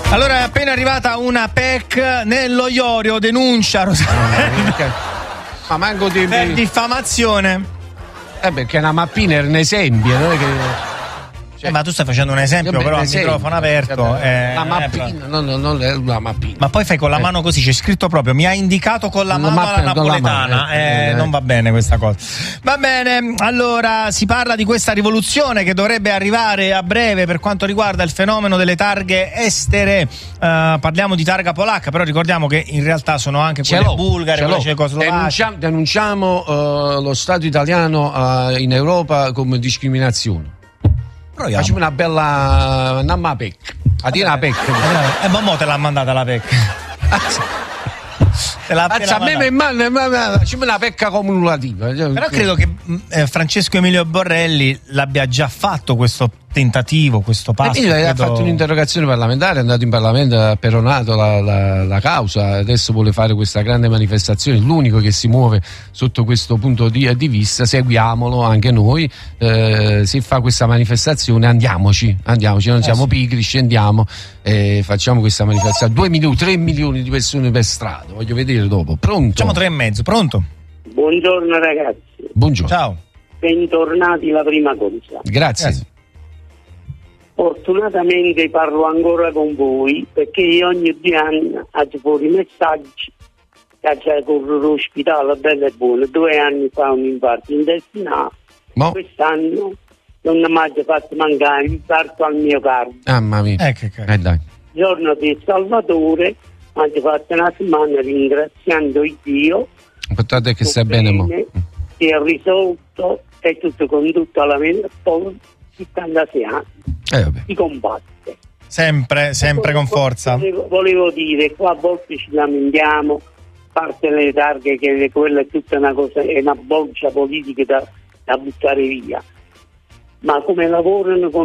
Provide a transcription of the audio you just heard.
Allora è appena arrivata una PEC nello Iorio, denuncia Ma manco di per diffamazione. Perché è una mappina, è un esempio, non è che... ma tu stai facendo un esempio, però a microfono aperto. La mappina, non è una mappina. Ma poi fai con la mano così, c'è scritto proprio, mi ha indicato con la mano alla napoletana. Non va bene questa cosa. Va bene, allora si parla di questa rivoluzione che dovrebbe arrivare a breve per quanto riguarda il fenomeno delle targhe estere. Parliamo di targa polacca, però ricordiamo che in realtà sono anche quelle bulgare, quelle cecoslovacche. Denunciamo lo Stato italiano in Europa come discriminazione. Facciamo una bella PEC. A dire la PEC. Ma te l'ha mandata la PEC. A me in mano facciamo una PEC cumulativa. Però credo che Francesco Emilio Borrelli l'abbia già fatto questo tentativo, questo passo. Ha fatto un'interrogazione parlamentare, è andato in Parlamento, ha peronato la causa, adesso vuole fare questa grande manifestazione, l'unico che si muove sotto questo punto di vista. Seguiamolo anche noi, se fa questa manifestazione andiamoci, non siamo pigri, scendiamo e facciamo questa manifestazione. 2 milioni, 3 milioni di persone per strada, voglio vedere dopo. Pronto? Facciamo 3,5, pronto? Buongiorno ragazzi. Buongiorno. Ciao. Bentornati la prima cosa. Grazie. Fortunatamente parlo ancora con voi perché io ogni 2 anni faccio fuori messaggi che corro all'ospedale bello e buono. 2 anni fa un infarto intestinale. Quest'anno non mi ha mai fatto mancare l'infarto al miocardio. Mamma mia. Dai. Giorno di Salvatore mi ha fatto una settimana ringraziando Dio. L'importante è che stai bene, mo. Si è risolto e tutto con tutta la mente. Poi 76 anni si combatte sempre con forza. Volevo dire, qua a volte ci lamentiamo, parte le targhe, che quella è tutta una cosa, è una bolgia politica da buttare via, ma come lavorano con